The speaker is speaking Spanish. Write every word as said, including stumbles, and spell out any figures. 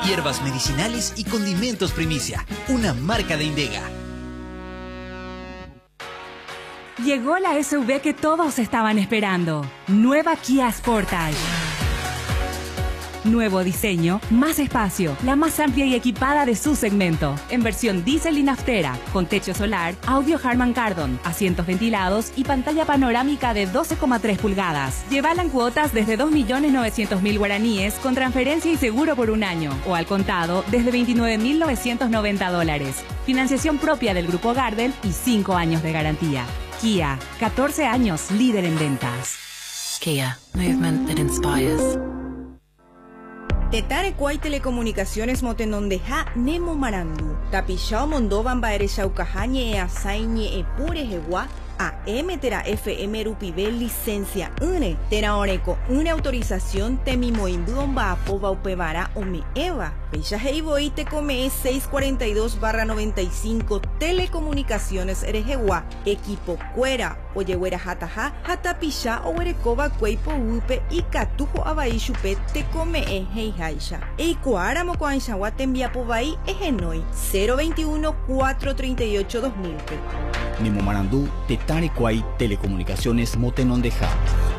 hierbas medicinales y condimentos Primicia, una marca de Indega. Llegó la S U V que todos estaban esperando. Nueva Kia Sportage. Nuevo diseño, más espacio, la más amplia y equipada de su segmento. En versión diésel y naftera, con techo solar, audio Harman Kardon, asientos ventilados y pantalla panorámica de doce coma tres pulgadas. Llévala en cuotas desde dos millones novecientos mil guaraníes con transferencia y seguro por un año. O al contado desde veintinueve mil novecientos noventa dólares. Financiación propia del Grupo Gardel y cinco años de garantía. Kia, catorce años líder en ventas. Kia, movement that inspires. Tetare Kuai Telecomunicaciones motenondeja Nemo Marandu. Tapishao Mondovan Baere Shaukahañe e Asaiñe e Pure Hewa. A M Tera F M Rupivel licencia une. Tera Oreco une autorización Temimoimbuon Baapoba Upevara Ome Eva. Pecha Heiboi te come seiscientos cuarenta y dos barra noventa y cinco Telecomunicaciones Erejewa. Equipo Cuera. Oyehuera Hataha. Hatapisha Owerekoba Kueipo Upe y Katujo Abaishupe te come e Heihaisha. Eikuara Mokoanshawa Tembiapobai Egenoi. cero veintiuno cuatrocientos treinta y ocho dos mil. Nemo Marandú, Tetare Kuai Telecomunicaciones Motenondeja.